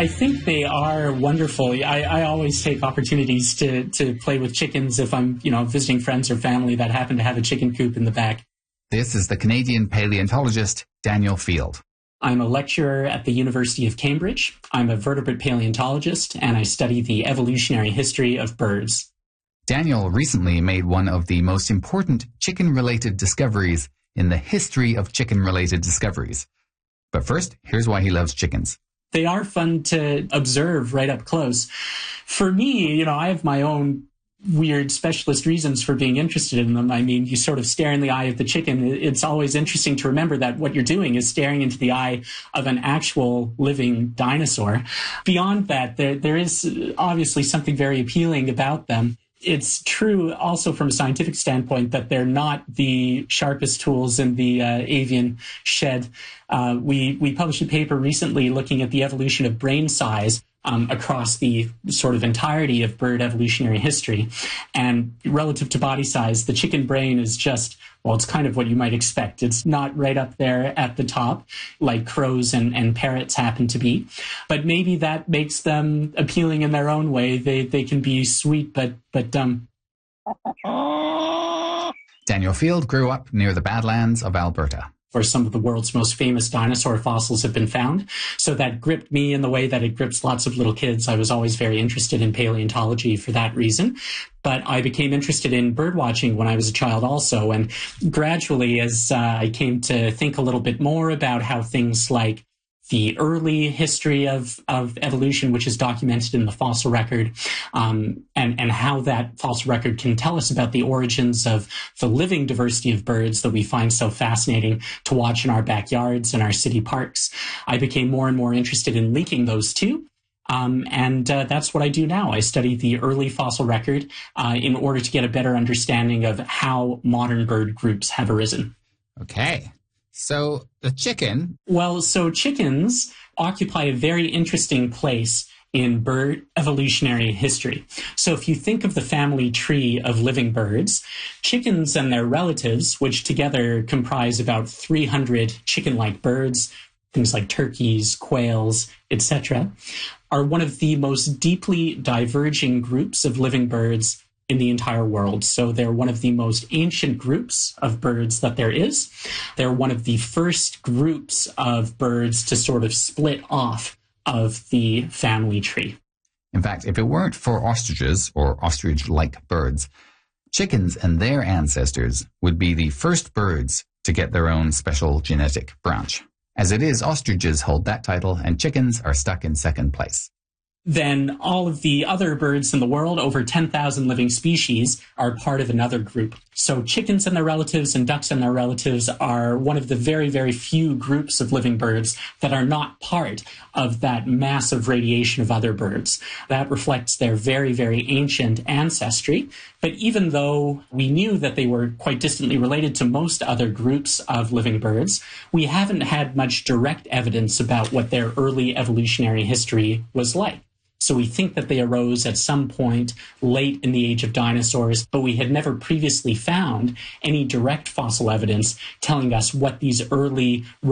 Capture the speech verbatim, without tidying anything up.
I think they are wonderful. I, I always take opportunities to, to play with chickens if I'm, you know, visiting friends or family that happen to have a chicken coop in the back. This is the Canadian paleontologist Daniel Field. I'm a lecturer at the University of Cambridge. I'm a vertebrate paleontologist, and I study the evolutionary history of birds. Daniel recently made one of the most important chicken-related discoveries in the history of chicken-related discoveries. But first, here's why he loves chickens. They are fun to observe right up close. For me, you know, I have my own weird specialist reasons for being interested in them. I mean, you sort of stare in the eye of the chicken. It's always interesting to remember that what you're doing is staring into the eye of an actual living dinosaur. Beyond that, there there is obviously something very appealing about them. It's true also from a scientific standpoint that they're not the sharpest tools in the uh, avian shed. Uh, we, we published a paper recently looking at the evolution of brain size um, across the sort of entirety of bird evolutionary history. And relative to body size, the chicken brain is just, well, it's kind of what you might expect. It's not right up there at the top like crows and, and parrots happen to be. But maybe that makes them appealing in their own way. They they can be sweet but, but dumb. Daniel Field grew up near the Badlands of Alberta, where some of the world's most famous dinosaur fossils have been found. So that gripped me in the way that it grips lots of little kids. I was always very interested in paleontology for that reason. But I became interested in bird watching when I was a child also. And gradually, as uh, I came to think a little bit more about how things like the early history of, of evolution, which is documented in the fossil record, um, and, and how that fossil record can tell us about the origins of the living diversity of birds that we find so fascinating to watch in our backyards and our city parks. I became more and more interested in linking those two. Um, and uh, that's what I do now. I study the early fossil record uh, in order to get a better understanding of how modern bird groups have arisen. Okay. So the chicken... Well, so chickens occupy a very interesting place in bird evolutionary history. So if you think of the family tree of living birds, chickens and their relatives, which together comprise about three hundred chicken-like birds, things like turkeys, quails, et cetera, are one of the most deeply diverging groups of living birds in the entire world. So they're one of the most ancient groups of birds that there is. They're one of the first groups of birds to sort of split off of the family tree. In fact, if it weren't for ostriches or ostrich-like birds, chickens and their ancestors would be the first birds to get their own special genetic branch. As it is, ostriches hold that title and chickens are stuck in second place. Then all of the other birds in the world, over ten thousand living species, are part of another group. So chickens and their relatives and ducks and their relatives are one of the very, very few groups of living birds that are not part of that massive radiation of other birds. That reflects their very, very ancient ancestry. But even though we knew that they were quite distantly related to most other groups of living birds, we haven't had much direct evidence about what their early evolutionary history was like. So we think that they arose at some point late in the age of dinosaurs, but we had never previously found any direct fossil evidence telling us what these early